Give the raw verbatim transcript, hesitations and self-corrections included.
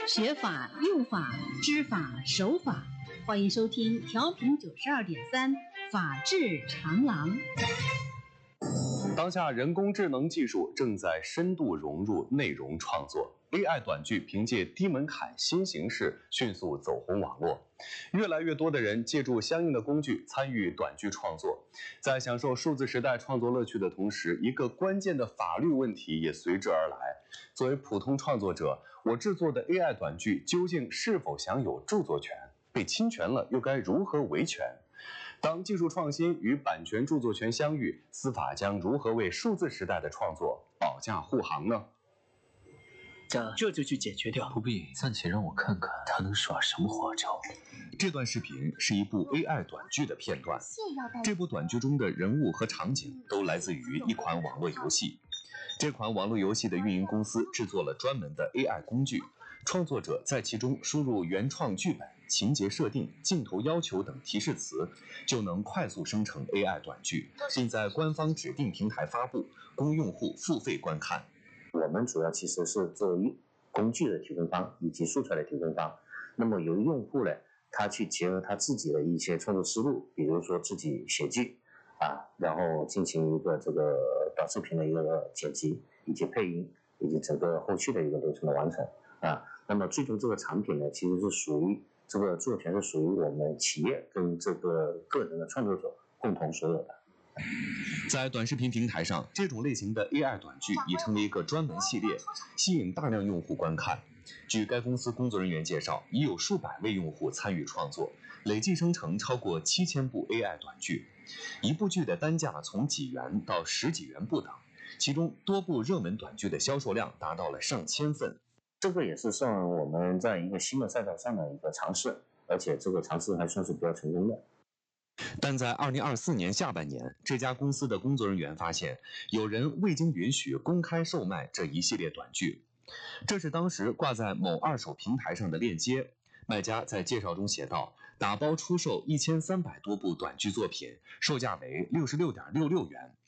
学法、用法、知法、守法，欢迎收听调频九十二点三法治长廊。 当下人工智能技术正在深度融入内容创作。A I 短剧凭借低门槛新形式迅速走红网络，越来越多的人借助相应的工具参与短剧创作。在享受数字时代创作乐趣的同时，一个关键的法律问题也随之而来。作为普通创作者，我制作的 A I 短剧究竟是否享有著作权？被侵权了又该如何维权？当技术创新与版权著作权相遇，司法将如何为数字时代的创作保驾护航呢？ 这这就去解决掉。 不必，暂且让我看看他能耍什么花招。 这段视频是一部 A I 短剧的片段。这部短剧中的人物和场景都来自于一款网络游戏。这款网络游戏的运营公司制作了专门的 A I 工具，创作者在其中输入原创剧本、情节设定、镜头要求等提示词，就能快速生成 A I 短剧，并在官方指定平台发布，供用户付费观看。 我们主要其实是作为工具的提供方以及素材的提供方，那么由用户呢，他去结合他自己的一些创作思路，比如说自己写剧啊，然后进行一个这个短视频的一个剪辑以及配音以及整个后续的一个流程的完成啊。那么最终这个产品呢，其实是属于这个著作权是属于我们企业跟这个个人的创作者共同所有的。 在短视频平台上，这种类型的 A I 短剧已成为一个专门系列，吸引大量用户观看。据该公司工作人员介绍，已有数百位用户参与创作，累计生成超过七千部 A I 短剧。一部剧的单价从几元到十几元不等，其中多部热门短剧的销售量达到了上千份。 这个也是算我们在一个新的赛道上的一个尝试，而且这个尝试还算是比较成功的。 但在二零二四年下半年，这家公司的工作人员发现，有人未经允许公开售卖这一系列短剧。这是当时挂在某二手平台上的链接，卖家在介绍中写道，打包出售一千三百多部短剧作品，售价为六十六点六六元，